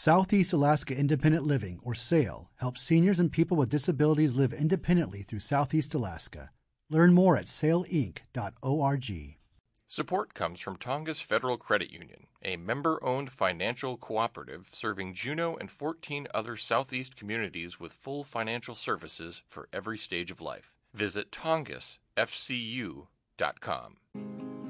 Southeast Alaska Independent Living, or SAIL, helps seniors and people with disabilities live independently through Southeast Alaska. Learn more at sailinc.org. Support comes from Tongass Federal Credit Union, a member-owned financial cooperative serving Juneau and 14 other Southeast communities with full financial services for every stage of life. Visit tongassfcu.com.